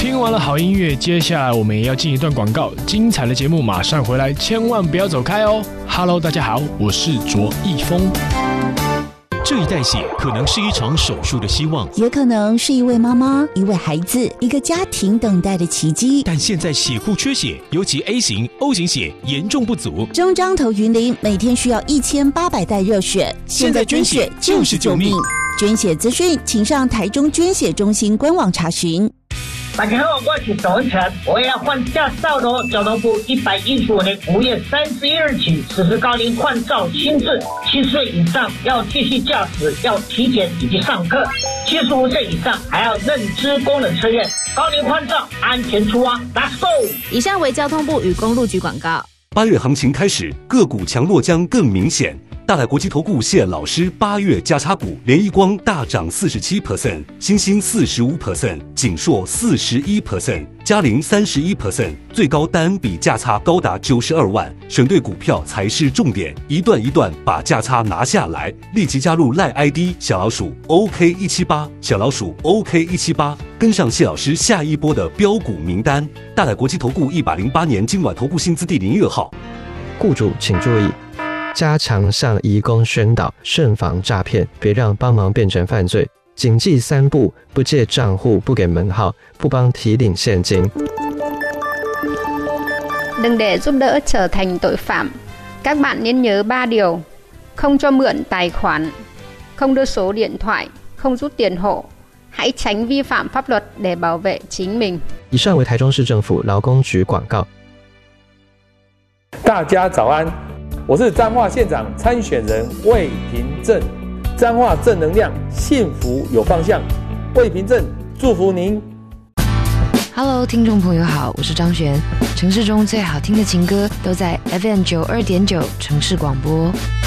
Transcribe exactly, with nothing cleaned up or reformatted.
听完了好音乐，接下来我们也要进一段广告，精彩的节目马上回来，千万不要走开哦。Hello， 大家好，我是卓一峰。 这一代血可能是一场手术的希望， 也可能是一位妈妈、一位孩子、一个家庭等待的奇迹。 但现在血库缺血，尤其 A 型、O 型血严重不足。 中彰投云林每天需要一千八百袋热血，现在捐血就是救命。捐血资讯，请上台中捐血中心官网查询。 大家好，我是董文成，我也要换驾照喽！交通部一百一十五年五月三十一日起实施高龄换照新制，七岁以上要继续驾驶，要体检以及上课；七十五岁以上还要认知功能测验。高龄换照，安全出发 ，Let's go！ 以上为交通部与公路局广告。 八月行情开始，个股强弱将更明显。大海国际投顾谢老师八月价差股，联一光大涨 百分之四十七， 新兴 百分之四十五， 景硕 百分之四十一， 嘉陵 百分之三十一， 最高单笔价差高达九十二万，选对股票才是重点，一段一段把价差拿下来。立即加入赖 I D 小老鼠 O K 一七八， 小老鼠 O K 一七八， 跟上谢老师下一波的标股名单。大海国际投顾一百零八年金管投顾新字第零一二号。 雇主请注意，加强向移工宣导，慎防诈骗，别让帮忙变成犯罪。谨记三不：不借账户，不给门号，不帮提领现金。 Đừng để giúp đỡ trở thành tội phạm. Các bạn nên nhớ ba điều: không cho mượn tài khoản, không đưa số điện thoại, không rút tiền hộ. Hãy tránh vi phạm pháp luật để bảo vệ chính mình. 以上为台中市政府劳工局广告。 大家早安，我是彰化县长参选人魏平正。彰化正能量，幸福有方向。魏平正祝福您。 Hello， 听众朋友好，我是张璇。城市中最好听的情歌都在 F M 九二点九城市广播。